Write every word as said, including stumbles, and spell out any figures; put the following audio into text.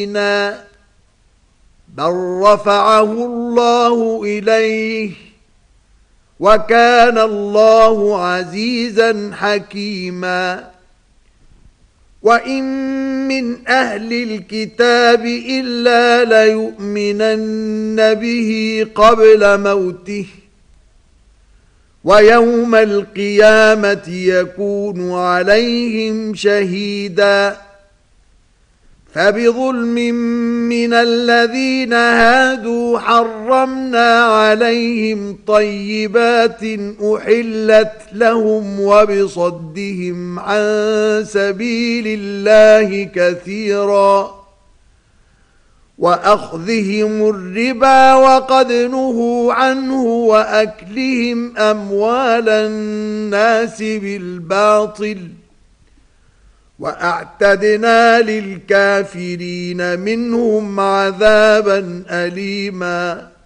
بل رفعه الله إليه وكان الله عزيزا حكيما وإن من أهل الكتاب إلا ليؤمنن به قبل موته ويوم القيامة يكون عليهم شهيدا فبظلم من الذين هادوا حرمنا عليهم طيبات أحلت لهم وبصدهم عن سبيل الله كثيرا وأخذهم الربا وقد نهوا عنه وأكلهم أموال الناس بالباطل وأعتدنا للكافرين منهم عذابا أليما